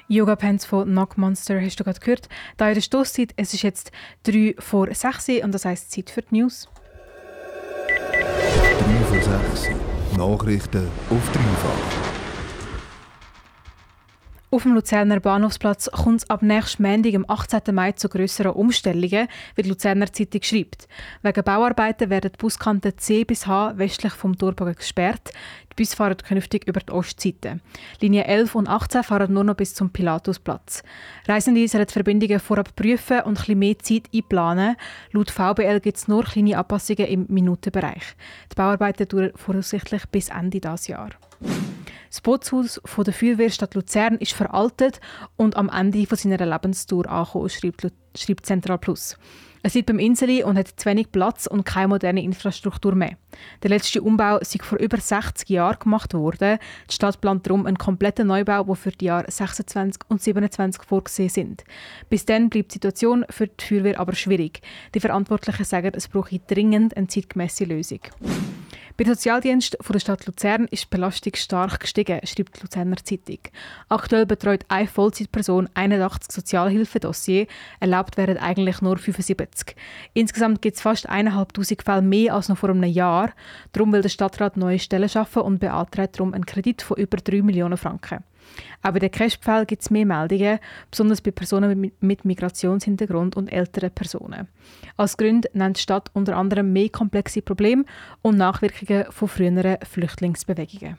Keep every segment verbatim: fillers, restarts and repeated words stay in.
Yoga Pants von Knock Monster hast du gerade gehört. Da in der Stosszeit, es ist jetzt drei vor sechs und das heisst Zeit für die News. drei vor sechs. Nachrichten auf dreifach. Auf dem Luzerner Bahnhofsplatz kommt es ab nächsten Montag, am achtzehnten Mai, zu grösseren Umstellungen, wie die Luzerner Zeitung schreibt. Wegen Bauarbeiten werden die Buskanten C bis H westlich vom Torbogen gesperrt. Die Busse fahren künftig über die Ostseite. Linie elf und achtzehn fahren nur noch bis zum Pilatusplatz. Reisende sollen die Verbindungen vorab prüfen und etwas mehr Zeit einplanen. Laut V B L gibt es nur kleine Anpassungen im Minutenbereich. Die Bauarbeiten dauern voraussichtlich bis Ende dieses Jahres. Das Bootshaus von der Feuerwehrstadt Luzern ist veraltet und am Ende von seiner Lebenstour angekommen, schreibt, schreibt Central Plus. Es liegt beim Inseli und hat zu wenig Platz und keine moderne Infrastruktur mehr. Der letzte Umbau sei vor über sechzig Jahren gemacht worden. Die Stadt plant darum einen kompletten Neubau, der für die Jahre sechsundzwanzig und siebenundzwanzig vorgesehen sind. Bis dann bleibt die Situation für die Feuerwehr aber schwierig. Die Verantwortlichen sagen, es brauche dringend eine zeitgemäße Lösung. Bei den Sozialdiensten der Stadt Luzern ist die Belastung stark gestiegen, schreibt die Luzerner Zeitung. Aktuell betreut eine Vollzeitperson einundachtzig Sozialhilfedossiers, erlaubt werden eigentlich nur fünfundsiebzig. Insgesamt gibt es fast eintausendfünfhundert Fälle mehr als noch vor einem Jahr. Darum will der Stadtrat neue Stellen schaffen und beantragt darum einen Kredit von über drei Millionen Franken. Auch bei den C R E S P-Fällen gibt es mehr Meldungen, besonders bei Personen mit Migrationshintergrund und älteren Personen. Als Gründe nennt die Stadt unter anderem mehr komplexe Probleme und Nachwirkungen von früheren Flüchtlingsbewegungen.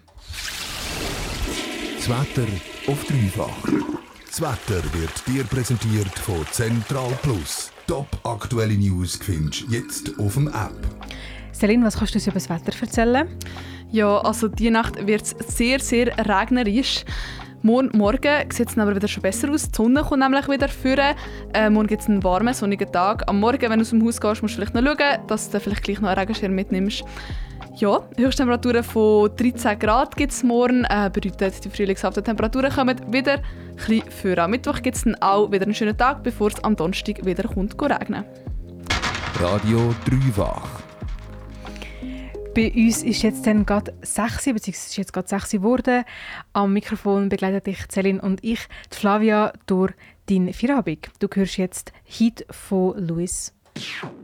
Das Wetter auf dreifach. Das Wetter wird dir präsentiert von Central Plus. Top aktuelle News findest du jetzt auf dem App. Celine, was kannst du uns über das Wetter erzählen? Ja, also die Nacht wird es sehr, sehr regnerisch. Morgen, morgen sieht es aber wieder schon besser aus. Die Sonne kommt nämlich wieder führen. Äh, morgen gibt es einen warmen, sonnigen Tag. Am Morgen, wenn du aus dem Haus gehst, musst du vielleicht noch schauen, dass du vielleicht gleich noch einen Regenschirm mitnimmst. Ja, Höchsttemperaturen von dreizehn Grad gibt es morgen. Äh, bedeutet, die frühlingshaften Temperaturen kommen wieder ein bisschen führen. Am Mittwoch gibt es dann auch wieder einen schönen Tag, bevor es am Donnerstag wieder kommt, regnen. Radio dreifach. Bei uns ist jetzt dann gerade sechs, beziehungsweise es ist jetzt gerade sechs geworden. Am Mikrofon begleiten dich Celine und ich, die Flavia, durch deinen Feierabend. Du hörst jetzt Hit von Louis.